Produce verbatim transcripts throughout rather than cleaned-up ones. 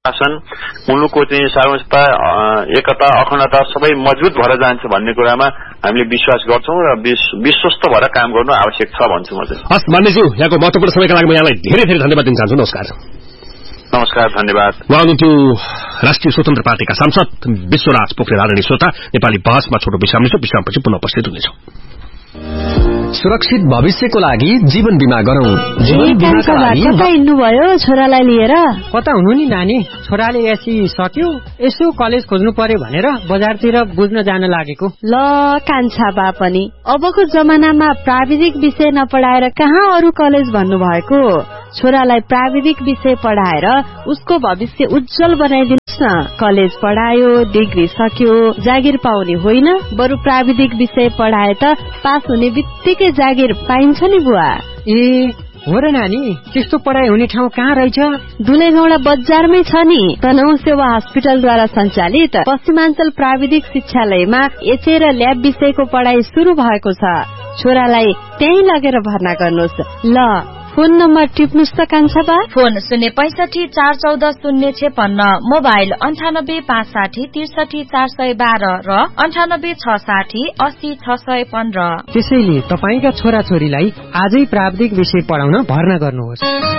शासन मुलुकको चाहिँ सार्वभौमता एकता अखण्डता सबै मजबुत भएर जान्छ भन्ने कुरामा हामीले विश्वास गर्छौं र विश्वस्त भएर काम गर्नु आवश्यक छ भन्छु म चाहिँ। हस् मान्यज्यू, यहाँको महत्त्वपूर्ण समयका लागि म यहाँलाई धेरै धेरै धन्यवाद दिन चाहन्छु। नमस्कार। नमस्कार, धन्यवाद। उहाँ हुनुहुन्थ्यो राष्ट्रिय स्वतन्त्र पार्टीका सांसद विश्वराज पोखरेल। आदरणीय श्रोता, नेपाली बहसमा छोटो विश्राम लिन्छौं। विश्रामपछि पुनः उपस्थित हुनेछौं। सुरक्षित भविष्यको लागि जीवन बीमा गरौं। जीवन बीमाका लागि कता हिँड्नुभयो छोरालाई लिएर? कता हुनु नि नानी, छोराले एससी सक्यो, यसो कलेज खोज्नु पर्यो भनेर बजारतिर बुझ्न जान लागेको। ल कान्छा बा पनि अबको जमानामा प्राविधिक विषय नपढाएर कहाँ अरू कलेज भन्नु भएको? छोरालाई प्राविधिक विषय पढाएर उसको भविष्य उज्जवल बनाइदिनुहोस् न। कलेज पढायो, डिग्री सक्यो, जागिर पाउने होइन, बरु प्राविधिक विषय पढाए त पास हुने बित्तिकै जागिर पाइन्छ नि बुवा। ए हो र नानी, त्यस्तो पढाइ हुने ठाउँ कहाँ रहेछ? दुलेगौडा बजारमै छ नि। तनहु सेवा हस्पिटलद्वारा सञ्चालित पश्चिमाञ्चल प्राविधिक शिक्षालयमा एचए र ल्याब विषयको पढाइ शुरू भएको छ। छोरालाई त्यही लगेर भर्ना गर्नुहोस्। ल फोन नम्बर टिप्नुस् त कान्छा बा। फोन शून्य पैंसठी चार चौध शून्य छेपन्न, मोबाइल अन्ठानब्बे पाँच साठी त्रिसठी चार सय बाह्र र अन्ठानब्बे छ साठी अस्सी छ सय पन्ध्र। त्यसैले तपाईका छोराछोरीलाई आजै प्राविधिक विषय पढाउन भर्ना गर्नुहोस्।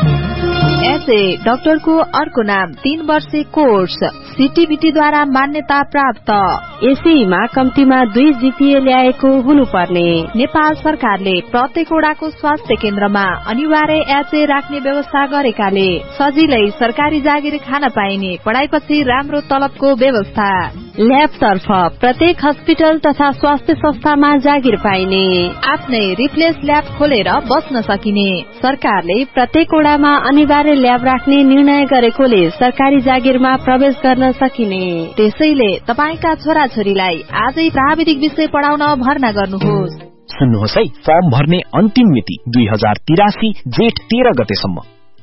एसए डाक्टरको अर्को नाम तीन वर्षे कोर्स सीटीबीटीद्वारा मान्यता प्राप्त। एसईमा कम्तीमा दुई जीपीए ल्याएको हुनुपर्ने। नेपाल सरकारले प्रत्येक वडाको स्वास्थ्य केन्द्रमा अनिवार्य एचए राख्ने व्यवस्था गरेकाले सजिलै सरकारी जागिर खान पाइने, पढाइपछि राम्रो तलबको व्यवस्था। ल्याब तर्फ प्रत्येक हस्पिटल तथा स्वास्थ्य संस्थामा जागिर पाइने, आफ्नै रिप्लेस ल्याब खोलेर बस्न सकिने। सरकारले प्रत्येक वडामा अनिवार्य ल्याब राख्ने निर्णय गरेकोले सरकारी जागिरमा प्रवेश गर्न सकिने। त्यसैले तपाईका छोराछोरीलाई आजै प्राविधिक विषय पढाउन भर्ना गर्नुहोस्। सुन्नुहोस् है, फर्म भर्ने अन्तिम मिति दुई हजार तिरासी जेठ तेह्र गतेसम्म।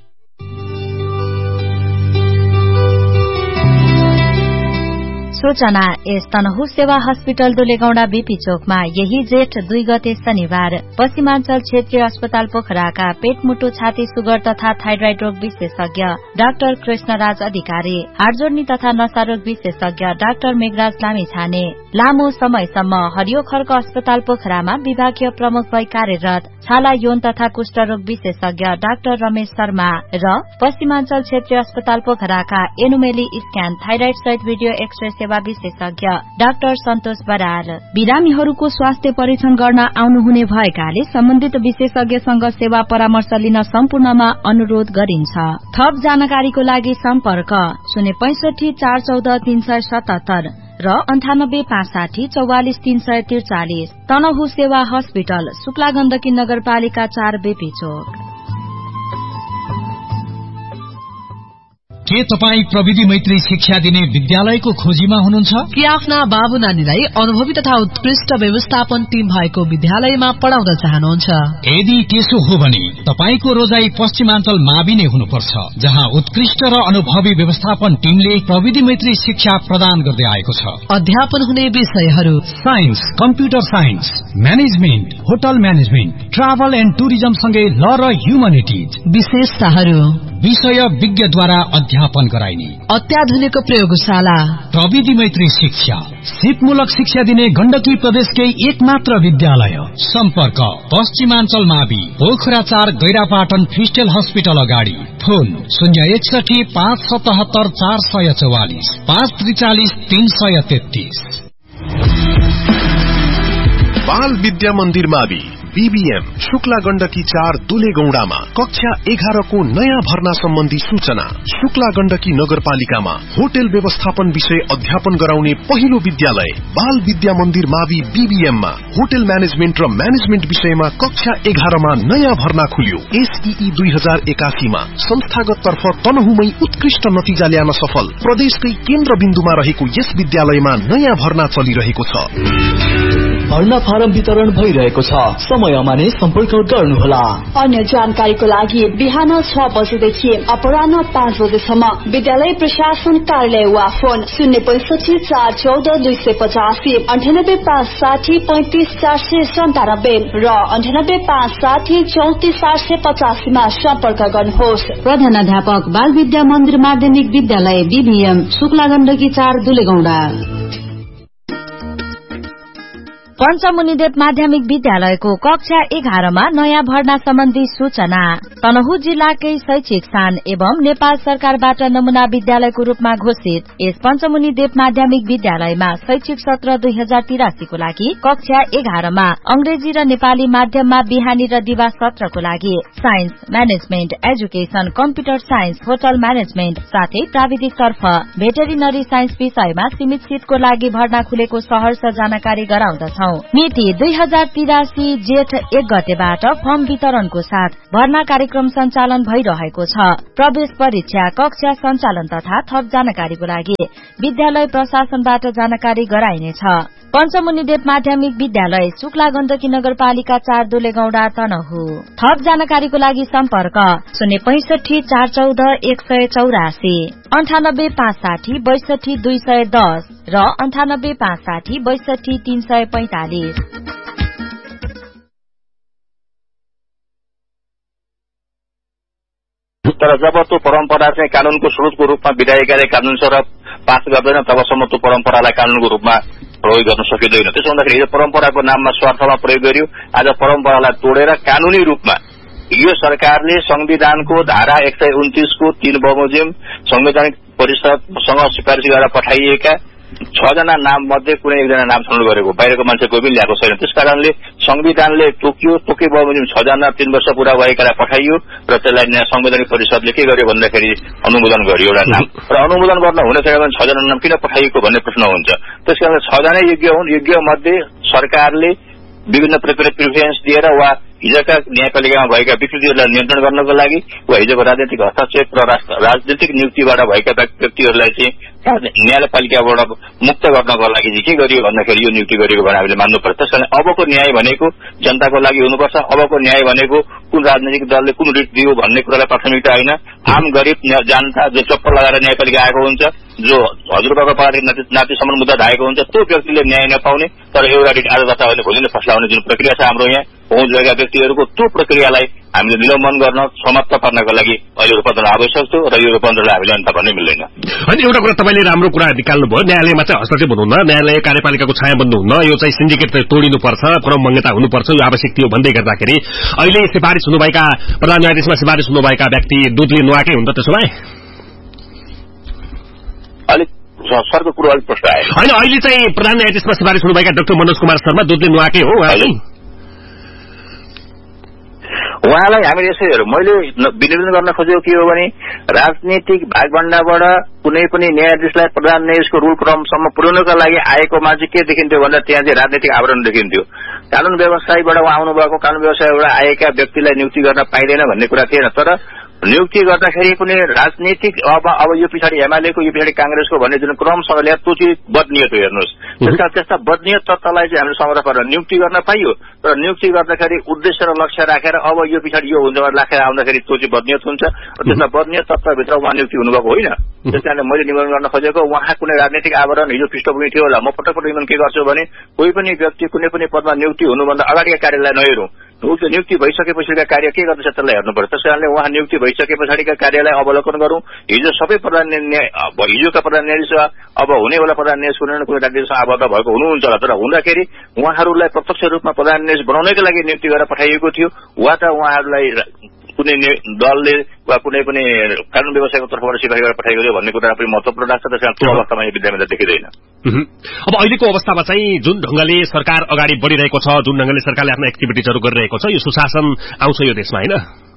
सूचना यस तनहु सेवा हस्पिटल दुलेगौडा बीपी चोकमा यही जेठ दुई गते शनिबार पश्चिमाञ्चल क्षेत्रीय अस्पताल पोखराका पेटमुटु छाती सुगर तथा थाइरोइड रोग विशेषज्ञ डाक्टर कृष्णराज अधिकारी, हाडजोड्नी तथा नसारोग विशेषज्ञ डाक्टर मेघराज लामिछाने लामो समयसम्म हरियो खर्क अस्पताल पोखरामा विभागीय प्रमुख भई कार्यरत छाला यौन तथा कुष्ठरोग विशेषज्ञ डाक्टर रमेश शर्मा र पश्चिमाञ्चल क्षेत्रीय अस्पताल पोखराका एनुमेली स्क्यान थाइरोइड सहित भिडियो एक्सरे सेवा विशेषज्ञ डाक्टर सन्तोष बराल बिरामीहरूको स्वास्थ्य परीक्षण गर्न आउनुहुने भएकाले सम्बन्धित विशेषज्ञसँग सेवा परामर्श लिन सम्पूर्णमा अनुरोध गरिन्छ। थप जानकारीको लागि सम्पर्क शून्य पैंसठी चार चौध तीन सय सतहत्तर र अन्ठानब्बे पाँच साठी चौवालिस तीन सय त्रिचालिस। तनहु सेवा हस्पिटल, शुक्ला गण्डकी नगरपालिका चार बेपी चोक। के तपाईँ प्रविधि मैत्री शिक्षा दिने विद्यालयको खोजीमा हुनुहुन्छ? कि आफ्ना बाबु नानीलाई अनुभवी तथा उत्कृष्ट व्यवस्थापन टीम भएको विद्यालयमा पढाउन चाहनुहुन्छ? यदि त्यसो हो भने तपाईको रोजाई पश्चिमाञ्चल मावि नै हुनुपर्छ, जहाँ उत्कृष्ट र अनुभवी व्यवस्थापन टीमले प्रविधि मैत्री शिक्षा प्रदान गर्दै आएको छ। अध्यापन हुने विषयहरू science, computer science, management, hotel management, travel and tourism सँगै ल र ह्युमनिटिज। विशेषताहरू विषय विज्ञद्वारा अध्यापन गराइने अत्याधुनिक प्रयोगशाला, प्रविधि मैत्री शिक्षा, सिपमूलक शिक्षा दिने गण्डकी प्रदेशकै एकमात्र विद्यालय। सम्पर्क पश्चिमाञ्चल मावि, पोखरा चार, गैरापाटन फिस्टेल हस्पिटल अगाडि। फोन शून्य एकसठी पाँच सतहत्तर चार सय चौवालिस, पाँच त्रिचालिस तीन सय तेत्तीस। बाल विद्या मन्दिर मावि बीबीएम शुक्ला गण्डकी चार दुलेगौडामा कक्षा एघारको नयाँ भर्ना सम्बन्धी सूचना। शुक्ला गण्डकी नगरपालिकामा होटल व्यवस्थापन विषय अध्यापन गराउने पहिलो विद्यालय बाल विद्या मन्दिर मावि बीबीएममा होटल म्यानेजमेन्ट र म्यानेजमेन्ट विषयमा कक्षा एघारमा नयाँ भर्ना खुल्यो। एसईई दुई हजार एकासीमा संस्थागत तर्फ तनहुमै उत्कृष्ट नतिजा ल्याउन सफल प्रदेशकै केन्द्रबिन्दुमा रहेको यस विद्यालयमा नयाँ भर्ना चलिरहेको छ। भर्ना फारम वितरण भइरहेको छ। समयमा नै सम्पर्क गर्नुहोला। अन्य जानकारीको लागि बिहान छ बजेदेखि अपराह्न पाँच बजेसम्म विद्यालय प्रशासन कार्यालय वा फोन शून्य पैंसठी चार चौध दुई सय पचासी अन्ठानब्बे पाँच साठी पैंतिस चार सय सन्तानब्बे र अन्ठानब्बे पाँच साठी चौतिस चार सय पचासीमा सम्पर्क गर्नुहोस्। प्रधानाध्यापक बाल विद्या मन्दिर माध्यमिक विद्यालय बीबीएम शुक्ला गण्डकी चार दुलेगौंडा। पञ्चमुनिदेव माध्यमिक विद्यालयको कक्षा एघारमा नयाँ भर्ना सम्बन्धी सूचना। तनहुँ जिल्लाकै शैक्षिक स्थान एवं नेपाल सरकारबाट नमूना विद्यालयको रूपमा घोषित यस पञ्चमुनिदेव माध्यमिक विद्यालयमा शैक्षिक सत्र दुई हजार तिरासीको लागि कक्षा एघारमा अंग्रेजी र नेपाली माध्यममा बिहानी र दिवा सत्रको लागि science, management, education, computer science, hotel management साथै प्राविधिक तर्फ भेटेरिनरी साइन्स विषयमा सीमित सीटको लागि भर्ना खुलेको सहर्ष जानकारी गराउँदछ। मिति दुई हजार तिरासी जेठ एक गतेबाट फर्म वितरणको साथ भर्ना कार्यक्रम सञ्चालन भइरहेको छ। प्रवेश परीक्षा, कक्षा सञ्चालन तथा थप जानकारीको लागि विद्यालय प्रशासनबाट जानकारी गराइनेछ। पञ्चमुनिदेव माध्यमिक विद्यालय शुक्ला गण्डकी नगरपालिका चार दुलेगौंडा तनहुँ। थप जानकारीको लागि सम्पर्क शून्य पैंसठी चार चौध एक सय चौरासी अन्ठानब्बे पाँच साठी बैसठी दुई सय दस र अन्ठानब्बे पाँच साठी बैसठी तीन सय पैंतालिस। तर जब त्यो परम्परा चाहिँ कानूनको स्रोतको रूपमा विधायिकाले कानून सभा पास गर्दैन तबसम्म त्यो परम्परालाई कानूनको रूपमा प्रयोग गर्न सकिँदैन। त्यसो हुँदाखेरि हिजो परम्पराको नाममा स्वार्थमा प्रयोग गर्यो, आज परम्परालाई तोडेर कानूनी रूपमा यो सरकारले संविधानको धारा एक सय उन्तीसको तीन बमोजिम संवैधानिक परिषदसँग सिफारिस गरेर पठाइएका छ जना नाम मध्ये कुनै एकजना नाम छनौट गरेको बाहिरको मान्छे कोही पनि ल्याएको छैन। त्यसकारणले संविधानले तोकियो, तोके बमोजिम छ जना तीन वर्ष पूरा भएकालाई पठाइयो र त्यसलाई संवैधानिक परिषदले के गर्यो भन्दाखेरि अनुमोदन गर्यो एउटा नाम र अनुमोदन गर्न हुने छैन भने छ जना नाम किन पठाइएको भन्ने प्रश्न हुन्छ। त्यसकारण छ जना योग्य हुन्। योग्य मध्ये सरकारले विभिन्न प्रकारले प्रिफरेन्स दिएर वा हिजोका न्यायपालिकामा भएका विकृतिहरूलाई नियन्त्रण गर्नको लागि वा हिजोको राजनीतिक हस्तक्षेप र राजनीतिक नियुक्तिबाट भएका व्यक्तिहरूलाई चाहिँ न्यायपालिकाबाट मुक्त गर्नको लागि चाहिँ के गरियो भन्दाखेरि यो नियुक्ति गरिएको भने हामीले मान्नुपर्छ। त्यसकारण अबको न्याय भनेको जनताको लागि हुनुपर्छ। अबको न्याय भनेको कुन राजनैतिक दलले कुन रिट दियो भन्ने कुरालाई प्राथमिकता होइन। आम गरिब जनता जो चप्पल लगाएर न्यायपालिका आएको हुन्छ, जो हजुरबाको पार्टी नातिसम्म मुद्दा धाएको हुन्छ, त्यो व्यक्तिले न्याय नपाउने तर एउटा रिट आज जस्ता भने भोलि नै फस्लाउने जुन प्रक्रिया छ हाम्रो यहाँ पहुँच भएका व्यक्तिहरूको त्यो प्रक्रियालाई हामीले निलम्बन गर्न समाप्त पार्नको लागि अहिले रूपान्तरण आवश्यक थियो र यो रूपान्तरणलाई हामीले अन्त भन्नै मिल्दैन। अनि एउटा कुरा तपाईँले राम्रो कुरा निकाल्नुभयो, न्यायालयमा चाहिँ हस्तक्षेप हुनुहुन्न, न्यायालय कार्यपालिकाको छाया बन्नुहुन्न, यो चाहिँ सिन्डिकेट तोडिनुपर्छ, क्रमभङ्गता हुनुपर्छ, यो आवश्यक थियो भन्दै गर्दाखेरि अहिले सिफारिस हुनुभएका प्रधान न्यायाधीशमा सिफारिस हुनुभएका व्यक्ति दुधले नुहाकै हुन्छ त्यसो भए? अलिक सरको कुरो अलिक प्रश्न आयो होइन, अहिले चाहिँ प्रधान न्यायाधीशमा सिफारिस हुनुभएका डाक्टर मनोज कुमार शर्मा दुधले नुहाकै हो उहाँलाई हामीले यसै हेरौँ। मैले विनियोजन गर्न खोजेको के हो भने राजनीतिक भागभण्डाबाट कुनै पनि न्यायाधीशलाई प्रधान न्यायाधीशको रूल क्रमसम्म पुर्याउनका लागि आएकोमा चाहिँ के देखिन्थ्यो भन्दा त्यहाँ चाहिँ राजनीतिक आवरण देखिन्थ्यो। कानून व्यवसायीबाट उहाँ आउनुभएको कानून व्यवसायबाट आएका व्यक्तिलाई नियुक्ति गर्न पाइँदैन भन्ने कुरा थिएन। तर नियुक्ति गर्दाखेरि पनि राजनीतिक अब अब यो पछाडि एमालेको यो पछाडि कांग्रेसको भन्ने जुन क्रमसँग ल्याएर त्यो चाहिँ बदनियत हो। हेर्नुहोस्, त्यसका त्यस्ता बदनियत तत्त्वलाई चाहिँ हामीले संग्रह गरेर नियुक्ति गर्न पाइयो। तर नियुक्ति गर्दाखेरि उद्देश्य र लक्ष्य राखेर अब यो पछाडि यो हुन्छ राखेर आउँदाखेरि त्यो चाहिँ बदनियत हुन्छ र त्यसमा बदनियत तत्त्वभित्र उहाँ नियुक्ति हुनुभएको होइन। त्यसकारणले मैले निवेदन गर्न खोजेको उहाँ कुनै राजनीतिक आवरण हिजो पृष्ठभूमि थियो होला। म पटक पटक निवेदन के गर्छु भने कोही पनि व्यक्ति कुनै पनि पदमा नियुक्ति हुनुभन्दा अगाडिका कार्यलाई नहेरौँ, उसले नियुक्ति भइसकेपछिका कार्य के गर्दैछ त्यसलाई हेर्नुपर्छ। त्यसकारणले उहाँ नियुक्ति भइसके पछाडिका कार्यलाई अवलोकन गरौँ। हिजो सबै प्रधान हिजोका प्रधान न्यायाधीश अब हुनेवाला प्रधान न्यायाधीश कुनै न कुनै राज्यसँग आबद्ध भएको हुनुहुन्छ होला। तर हुँदाखेरि उहाँहरूलाई प्रत्यक्ष रूपमा प्रधान न्यायाधीश बनाउनैको लागि नियुक्ति गरेर पठाइएको थियो वा त उहाँहरूलाई कुनै दलले वा कुनै पनि कानून व्यवसायको तर्फबाट सिफारिस गरेर पठाइएको थियो भन्ने कुरा पनि महत्वपूर्ण लाग्छ। त्यसकारण त्यो अवस्थामा यो विद्यालयमा देखिँदैन। अब अहिलेको अवस्थामा चाहिँ जुन ढंगले सरकार अगाडि बढ़िरहेको छ, जुन ढंगले सरकारले आफ्ना एक्टिभिटिजहरू गरिरहेको छ, यो सुशासन आउँछ यो देशमा होइन?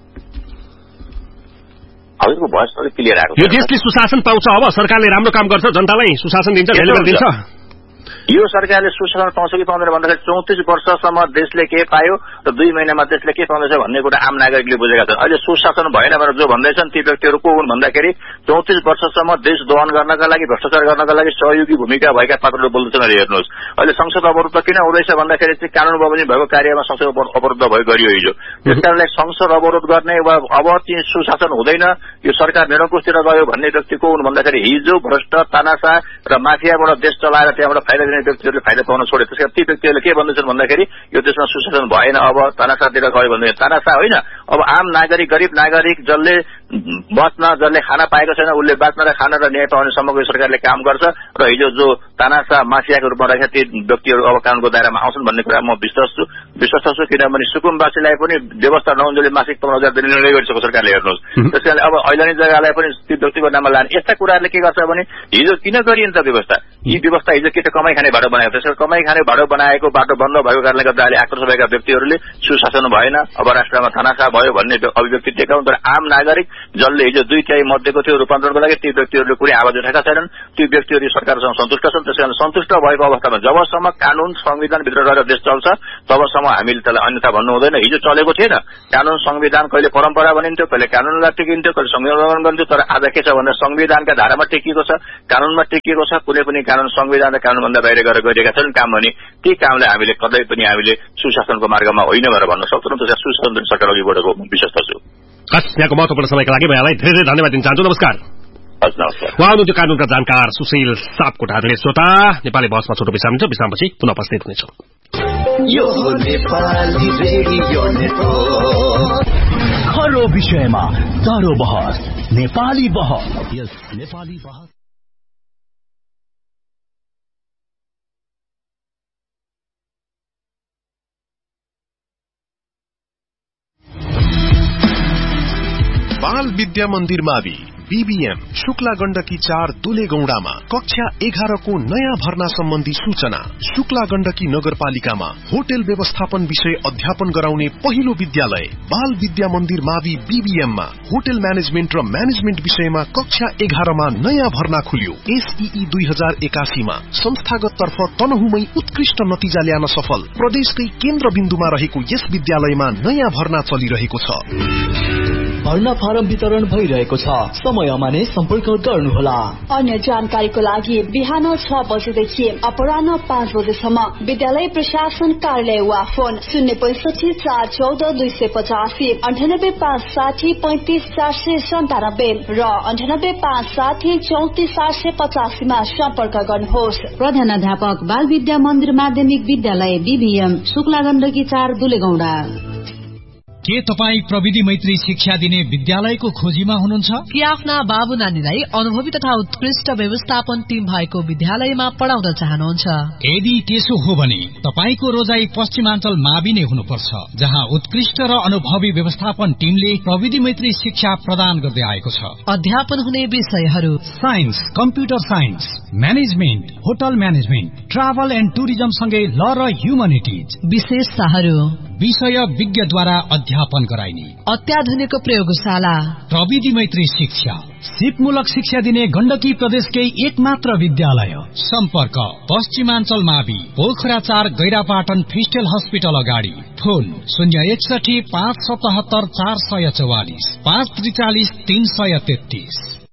हजुरको भोइस अलिक क्लियर आएको। यो देशले सुशासन पाउँछ अब सरकारले राम्रो काम गर्छ, जनतालाई सुशासन दिन्छ, भेल्यु दिन्छ। यो सरकारले सुशासन पाउँछ कि पाउँदैन भन्दाखेरि चौतिस वर्षसम्म देशले के पायो र दुई महिनामा देशले के पाउँदैछ भन्ने कुरा आम नागरिकले बुझेका छन्। अहिले सुशासन भएन भनेर जो भन्दैछन् ती व्यक्तिहरू को हुन् भन्दाखेरि चौतिस वर्षसम्म देश दोहन गर्नका लागि भ्रष्टाचार गर्नका लागि सहयोगी भूमिका भएका पात्रहरू बोल्दैछन्। हेर्नुहोस् अहिले संसद अवरुद्ध किन हुँदैछ भन्दाखेरि चाहिँ कानून बमोजिम भएको कार्यमा संसद अवरुद्ध भयो गरियो हिजो। त्यसकारणले संसद अवरोध गर्ने वा अब चाहिँ सुशासन हुँदैन यो सरकार निरङ्कुशतिर गयो भन्ने व्यक्ति को हुन् भन्दाखेरि हिजो भ्रष्ट तानासा र माफियाबाट देश चलाएर त्यहाँबाट फाइदा दिने व्यक्तिहरूले फाइदा पाउन छोडे। त्यसकारण ती व्यक्तिहरूले के भन्दैछन् भन्दाखेरि यो देशमा सुशासन भएन अब तानासातिर गयो भने तानासा होइन अब आम नागरिक गरिब नागरिक जसले बच्न जसले खाना पाएको छैन उसले बाँच्न र खाना र न्याय पाउने सम्मको सरकारले काम गर्छ र हिजो जो तानासा माफियाको रूपमा रहेका ती व्यक्तिहरू अब कानूनको दायरामा आउँछन् भन्ने कुरा म विश्वास छु विश्वास छु किनभने सुकुमवासीलाई पनि व्यवस्था नहुँदाले मासिक पन्ध्र हजार दिने निर्णय गरिसक्यो सरकारले। हेर्नुहोस् त्यसकारणले अब ऐलानी जग्गालाई पनि ती व्यक्तिको नाममा लाने यस्ता कुराहरूले के गर्छ भने हिजो किन गरिन्छ व्यवस्था यी व्यवस्था हिजो के त कमाई खाने बाटो बनाएको त्यसकारण कमाई खाने बाटो बनाएको बाटो बन्द भएको कारणले गर्दा अहिले आक्रोश भएका व्यक्तिहरूले सुशासन भएन अब राष्ट्रमा थानासा भयो भन्ने अभिव्यक्ति देखाउन् तर आम नागरिक जसले हिजो दुई तिहाई मध्येको थियो रूपान्तरणको लागि ती व्यक्तिहरूले कुनै आवाज उठाएका छैनन्। ती व्यक्तिहरू सरकारसँग सन्तुष्ट छन्। त्यसकारण सन्तुष्ट भएको अवस्थामा जबसम्म कानून संविधानभित्र रहेर देश चल्छ तबसम्म हामीले त्यसलाई अन्यथा भन्नु हुँदैन। हिजो चलेको थिएन कानून संविधान कहिले परम्परा बनिन्थ्यो कहिले कानूनलाई टिकिन्थ्यो कहिले संविधान बनिन्थ्यो तर आज के छ भन्दा संविधानका धारामा टिकिएको छ कानूनमा टिकिएको छ कुनै पनि कानून संविधान र कानूनभन्दा बाहिर गएर गरिएका छन् काम भने ती कामले हामीले कतै पनि हामीले सुशासनको मार्गमा होइन भनेर भन्न सक्छौँ। त्यसका सुशासन सरकार अघि बढेको विश्वास छु। यहाँको महत्वपूर्ण समयको लागि यहाँलाई धेरै धेरै धन्यवाद दिन चाहन्छु। नमस्कार। उहाँ हुनुहुन्थ्यो कानूनका जानकार सुशील सापकोटा। आदरणीय श्रोता नेपाली बहसमा छोटो विश्राम छ विश्रामपछि पुनः उपस्थित हुनेछौँ। हर विषयमा चाँडो बहस नेपाली बहस यस नेपाली बहस बाल विद्या मन्दिर मावि बीबीएम शुक्ला गण्डकी चार दुलेगौडामा कक्षा एघारको नयाँ भर्ना सम्बन्धी सूचना। शुक्ला गण्डकी नगरपालिकामा होटल व्यवस्थापन विषय अध्यापन गराउने पहिलो विद्यालय बाल विद्या मन्दिर मावि बीबीएममा होटल म्यानेजमेन्ट र म्यानेजमेन्ट विषयमा कक्षा एघारमा नयाँ भर्ना खुल्यो। एसईई दुई हजार एकासीमा संस्थागत तर्फ तनहुमै उत्कृष्ट नतिजा ल्याउन सफल प्रदेशकै केन्द्रबिन्दुमा रहेको यस विद्यालयमा नयाँ भर्ना चलिरहेको छ। भर्ना फारम वितरण भइरहेको छ समयमा नै सम्पर्क गर्नुहोला। अन्य जानकारीको लागि बिहान छ बजेदेखि अपराह्न पाँच बजेसम्म विद्यालय प्रशासन कार्यालय वा फोन शून्य पैंसठी चार चौध दुई सय पचासी अन्ठानब्बे पाँच साठी पैंतिस चार सय सन्तानब्बे र अन्ठानब्बे पाँच साठी चौतिस चार सय पचासीमा सम्पर्क गर्नुहोस्। प्रधानाध्यापक बाल विद्या मन्दिर माध्यमिक विद्यालय बीबीएम शुक्ला गण्डकी चार दुलेगौडा। के तपाईँ प्रविधि मैत्री शिक्षा दिने विद्यालयको खोजीमा हुनुहुन्छ कि आफ्ना बाबु नानीलाई अनुभवी तथा उत्कृष्ट व्यवस्थापन टिम भएको विद्यालयमा पढाउन चाहनुहुन्छ? यदि त्यसो हो भने तपाईको रोजाई पश्चिमाञ्चल मावि नै हुनुपर्छ जहाँ उत्कृष्ट र अनुभवी व्यवस्थापन टिमले प्रविधि मैत्री शिक्षा प्रदान गर्दै आएको छ। अध्यापन हुने विषयहरू science computer science management hotel management travel and tourism सँगै ल र ह्युमनिटिज। विशेषताहरू विषय विज्ञद्वारा अध्यापन गराइने अत्याधुनिक प्रयोगशाला प्रविधि मैत्री शिक्षा सिपमूलक शिक्षा दिने गण्डकी प्रदेशकै एक मात्र विद्यालय। सम्पर्क पश्चिमाञ्चल मावि पोखरा चार गैरापाटन फिस्टेल हस्पिटल अगाडि फोन शून्य एकसठी पाँच सतहत्तर चार सय चौवालिस पाँच त्रिचालिस तीन सय तेत्तीस।